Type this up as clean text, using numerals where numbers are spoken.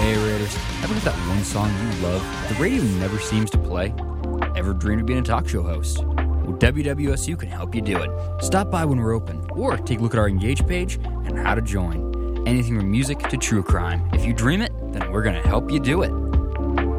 Hey Raiders, ever got that one song you love but the radio never seems to play? Ever dreamed of being a talk show host? Well, WWSU can help you do it. Stop by when we're open, or take a look at our Engage page and how to join. Anything from music to true crime. If you dream it, then we're going to help you do it.